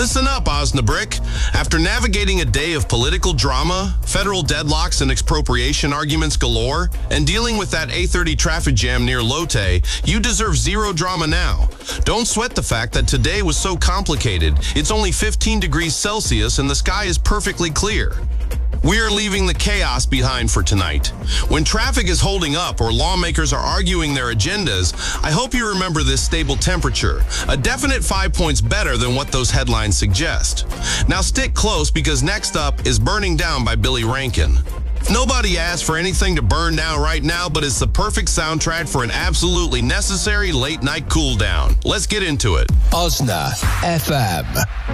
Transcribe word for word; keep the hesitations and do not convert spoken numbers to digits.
Listen up, Osnabrick. After navigating a day of political drama, federal deadlocks and expropriation arguments galore, and dealing with that A thirty traffic jam near Lotte, you deserve zero drama now. Don't sweat the fact that today was so complicated. It's only fifteen degrees Celsius and the sky is perfectly clear. We are leaving the chaos behind for tonight. When traffic is holding up or lawmakers are arguing their agendas, I hope you remember this stable temperature, a definite five points better than what those headlines suggest. Now stick close because next up is Burning Down by Billy Rankin. Nobody asked for anything to burn down right now, but it's the perfect soundtrack for an absolutely necessary late night cool down. Let's get into it. Osna F M.